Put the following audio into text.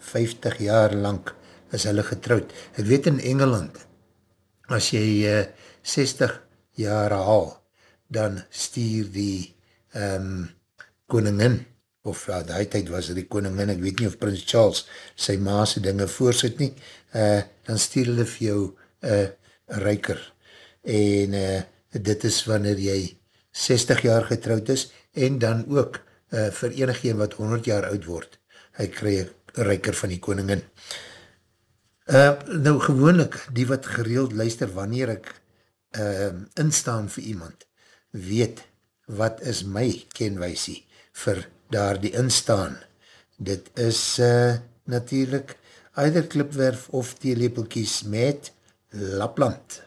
50 jaar lang is hulle getrouwd. Ek weet in Engeland, as jy 60 jaar haal, dan stuur die koningin, of die tyd was die koningin, ek weet nie of Prins Charles sy maase dinge voorsit nie, dan stuur hulle vir jou ryker, en dit is wanneer jy 60 jaar getrouwd is, en dan ook vir enigeen wat 100 jaar oud word, hy kry een ryker van die koningin. Nou gewoonlik, die wat gereeld luister wanneer ek instaan vir iemand, weet wat is my kenwysie vir daar die instaan. Dit is natuurlijk either klipwerf of theelepelkies met Lapland.